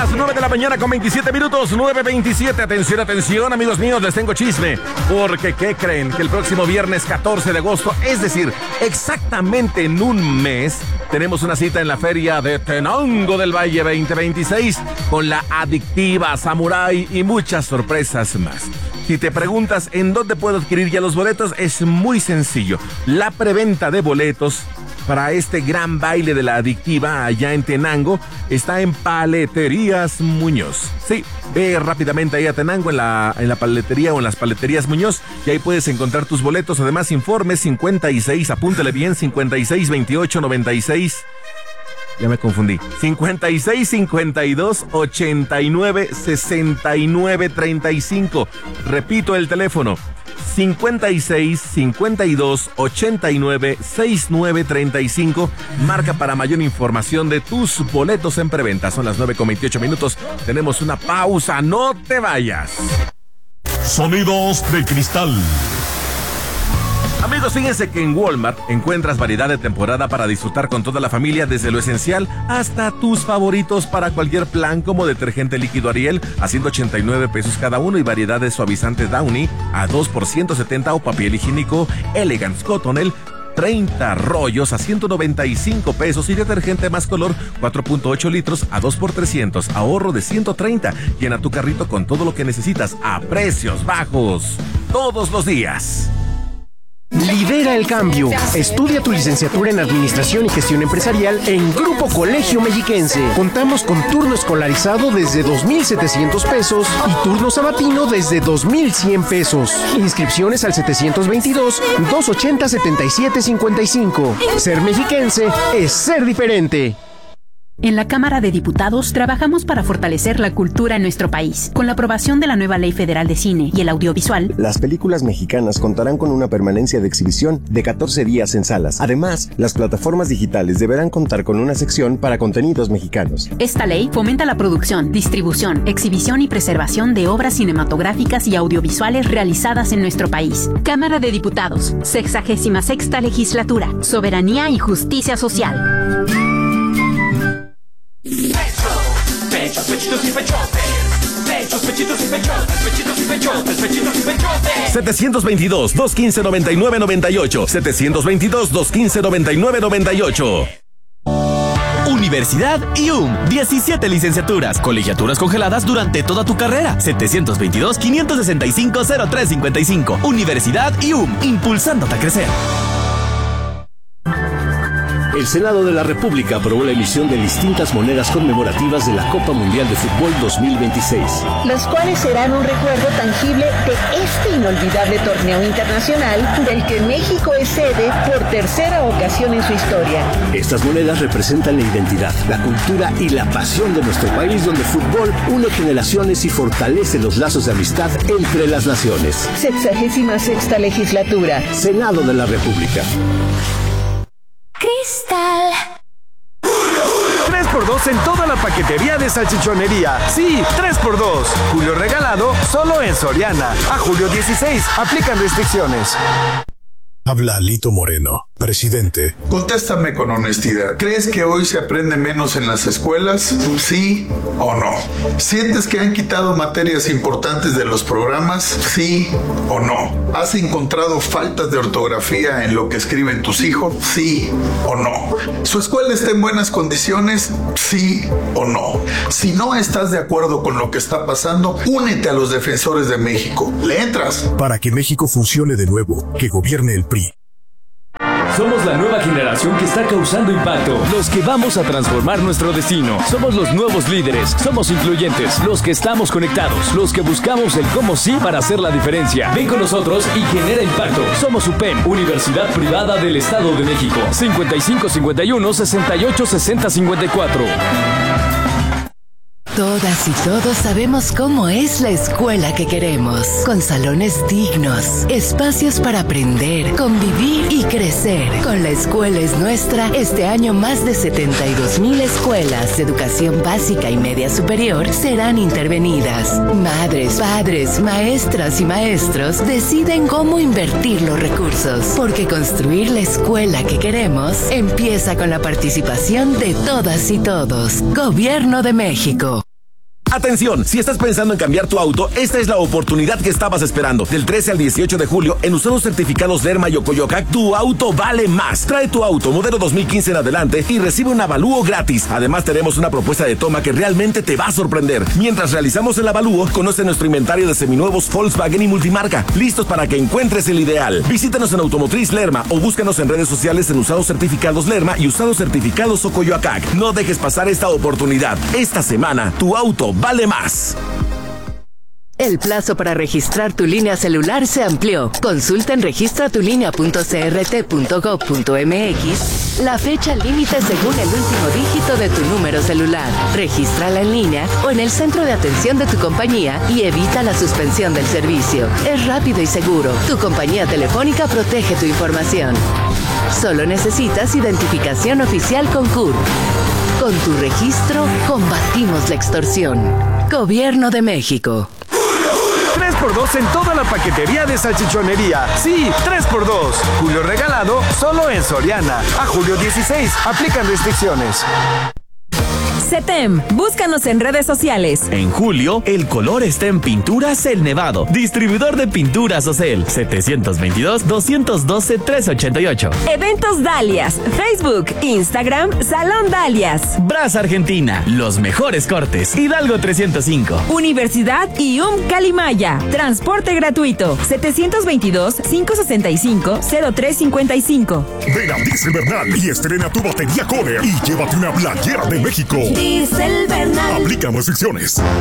las 9 de la mañana con 27 minutos, 9:27. Atención, atención, amigos míos, les tengo chisme. Porque, ¿qué creen? Que el próximo viernes 14 de agosto, es decir, exactamente en un mes, tenemos una cita en la Feria de Tenango del Valle 2026 con la adictiva Samurai y muchas sorpresas más. Si te preguntas en dónde puedo adquirir ya los boletos, es muy sencillo. La preventa de boletos para este gran baile de la adictiva allá en Tenango está en Paleterías Muñoz. Sí, ve rápidamente ahí a Tenango en la paletería o en las Paleterías Muñoz y ahí puedes encontrar tus boletos. Además, informes 56, apúntale bien, 56 28 96. Ya me confundí. 56 52 89 69 35. Repito el teléfono. 56 52 89 69 35. Marca para mayor información de tus boletos en preventa. Son las 9:28 minutos. Tenemos una pausa. No te vayas. Sonidos de cristal. Amigos, fíjense que en Walmart encuentras variedad de temporada para disfrutar con toda la familia, desde lo esencial hasta tus favoritos para cualquier plan, como detergente líquido Ariel a 189 pesos cada uno y variedad de suavizante Downy a 2 por 170 o papel higiénico Elegance Cottonelle 30 rollos a 195 pesos y detergente más color 4.8 litros a 2 por 300, ahorro de 130. Llena tu carrito con todo lo que necesitas a precios bajos todos los días. Lidera el cambio. Estudia tu licenciatura en Administración y Gestión Empresarial en Grupo Colegio Mexiquense. Contamos con turno escolarizado desde 2,700 pesos y turno sabatino desde 2,100 pesos. Inscripciones al 722-280-7755. Ser mexiquense es ser diferente. En la Cámara de Diputados trabajamos para fortalecer la cultura en nuestro país. Con la aprobación de la nueva Ley Federal de Cine y el Audiovisual, las películas mexicanas contarán con una permanencia de exhibición de 14 días en salas. Además, las plataformas digitales deberán contar con una sección para contenidos mexicanos. Esta ley fomenta la producción, distribución, exhibición y preservación de obras cinematográficas y audiovisuales realizadas en nuestro país. Cámara de Diputados, 66ª Legislatura, Soberanía y Justicia Social. Pechos, pechitos y pechotes. Pechos, pechitos y pechotes. Pechitos y pechotes. Pechitos y pechotes. 722-215-9998. 722-215-9998. Universidad IUM, 17 licenciaturas, colegiaturas congeladas durante toda tu carrera. 722-565-0355. Universidad IUM, impulsándote a crecer. El Senado de la República aprobó la emisión de distintas monedas conmemorativas de la Copa Mundial de Fútbol 2026. Las cuales serán un recuerdo tangible de este inolvidable torneo internacional del que México es sede por tercera ocasión en su historia. Estas monedas representan la identidad, la cultura y la pasión de nuestro país, donde el fútbol une generaciones y fortalece los lazos de amistad entre las naciones. 66ª Legislatura. Senado de la República. Cristal. 3x2 en toda la paquetería de salchichonería. Sí, 3x2. Julio regalado solo en Soriana. A julio 16. Aplican restricciones. Habla Alito Moreno, presidente. Contéstame con honestidad. ¿Crees que hoy se aprende menos en las escuelas? ¿Sí o no? ¿Sientes que han quitado materias importantes de los programas? ¿Sí o no? ¿Has encontrado faltas de ortografía en lo que escriben tus hijos? ¿Sí o no? ¿Su escuela está en buenas condiciones? ¿Sí o no? Si no estás de acuerdo con lo que está pasando, únete a los defensores de México. ¿Le entras? Para que México funcione de nuevo, que gobierne el PRI. Somos la nueva generación que está causando impacto. Los que vamos a transformar nuestro destino. Somos los nuevos líderes. Somos incluyentes. Los que estamos conectados. Los que buscamos el cómo sí para hacer la diferencia. Ven con nosotros y genera impacto. Somos UPEM, Universidad Privada del Estado de México. 5551-686054. Todas y todos sabemos cómo es la escuela que queremos, con salones dignos, espacios para aprender, convivir y crecer. Con La Escuela es Nuestra, este año más de 72,000 escuelas de educación básica y media superior serán intervenidas. Madres, padres, maestras y maestros deciden cómo invertir los recursos, porque construir la escuela que queremos empieza con la participación de todas y todos. Gobierno de México. Atención, si estás pensando en cambiar tu auto, esta es la oportunidad que estabas esperando. Del 13 al 18 de julio, en Usados Certificados Lerma y Ocoyoacac, tu auto vale más. Trae tu auto modelo 2015 en adelante y recibe un avalúo gratis. Además, tenemos una propuesta de toma que realmente te va a sorprender. Mientras realizamos el avalúo, conoce nuestro inventario de seminuevos Volkswagen y multimarca, listos para que encuentres el ideal. Visítanos en Automotriz Lerma o búscanos en redes sociales en Usados Certificados Lerma y Usados Certificados Ocoyoacac. No dejes pasar esta oportunidad. Esta semana, tu auto vale más. El plazo para registrar tu línea celular se amplió. Consulta en registratulinea.crt.gov.mx la fecha límite según el último dígito de tu número celular. Regístrala en línea o en el centro de atención de tu compañía y evita la suspensión del servicio. Es rápido y seguro. Tu compañía telefónica protege tu información. Solo necesitas identificación oficial con CURP. Con tu registro, combatimos la extorsión. Gobierno de México. 3x2 en toda la paquetería de salchichonería. Sí, 3x2. Julio regalado solo en Soriana. A julio 16. Aplican restricciones. CETEM, búscanos en redes sociales. En julio, el color está en Pinturas El Nevado. Distribuidor de pinturas Ocel. 722-212-388. Eventos Dalias. Facebook, Instagram, Salón Dalias. Brasa Argentina. Los mejores cortes. Hidalgo 305. Universidad IUM Calimaya. Transporte gratuito. 722-565-0355. Ven a Diesel Bernal y estrena tu batería Kohler y llévate una playera de México. Diesel Bernal. Aplica restricciones.